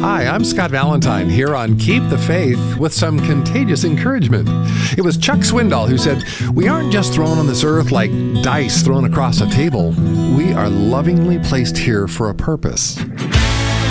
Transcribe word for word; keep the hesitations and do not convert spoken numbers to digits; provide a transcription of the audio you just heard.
Hi, I'm Scott Valentine here on Keep the Faith with some contagious encouragement. It was Chuck Swindoll who said, "We aren't just thrown on this earth like dice thrown across a table. We are lovingly placed here for a purpose."